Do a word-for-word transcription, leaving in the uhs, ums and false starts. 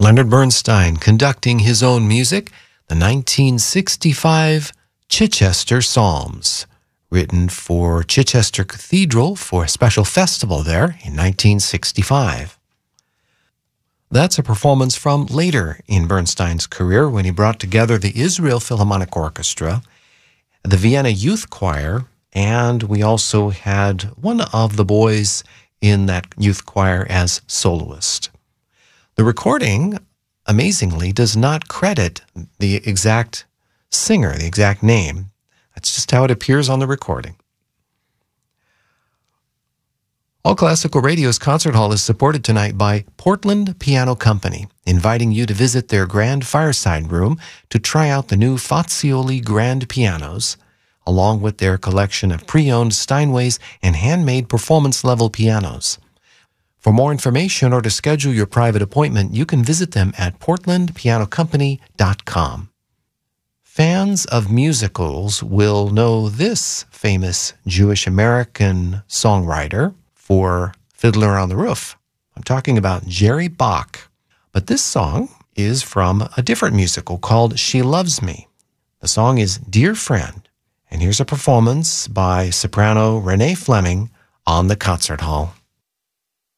Leonard Bernstein conducting his own music, the nineteen sixty-five Chichester Psalms, written for Chichester Cathedral for a special festival there in nineteen sixty-five. That's a performance from later in Bernstein's career when he brought together the Israel Philharmonic Orchestra, the Vienna Youth Choir, and we also had one of the boys in that youth choir as soloist. The recording, amazingly, does not credit the exact singer, the exact name. That's just how it appears on the recording. All Classical Radio's Concert Hall is supported tonight by Portland Piano Company, inviting you to visit their grand fireside room to try out the new Fazioli grand pianos, along with their collection of pre-owned Steinways and handmade performance-level pianos. For more information or to schedule your private appointment, you can visit them at portland piano company dot com. Fans of musicals will know this famous Jewish-American songwriter for Fiddler on the Roof. I'm talking about Jerry Bach. But this song is from a different musical called She Loves Me. The song is Dear Friend, and here's a performance by soprano Renee Fleming on the Concert Hall.